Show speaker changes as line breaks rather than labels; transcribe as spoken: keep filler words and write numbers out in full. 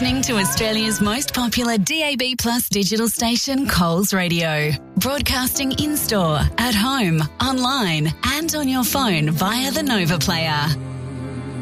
listening to Australia's most popular D A B Plus digital station, Coles Radio. Broadcasting in-store, at home, online and on your phone via the Nova Player.